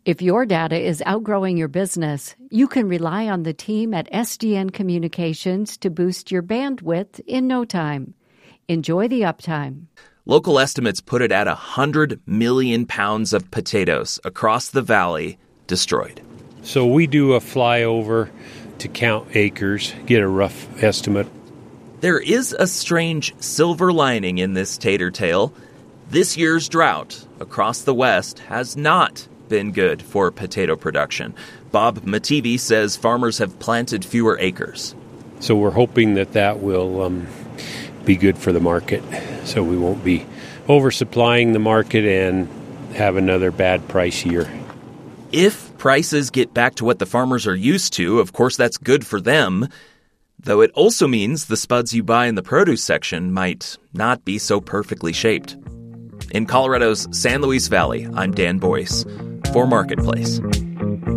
If your data is outgrowing your business, you can rely on the team at SDN Communications to boost your bandwidth in no time. Enjoy the uptime. Local estimates put it at 100 million pounds of potatoes across the valley destroyed. So we do a flyover to count acres, get a rough estimate. There is a strange silver lining in this tater tale. This year's drought across the West has not been good for potato production. Bob Mativi says farmers have planted fewer acres. So we're hoping that will be good for the market, so we won't be oversupplying the market and have another bad price year. If prices get back to what the farmers are used to, of course that's good for them, though it also means the spuds you buy in the produce section might not be so perfectly shaped. In Colorado's San Luis Valley, I'm Dan Boyce for Marketplace.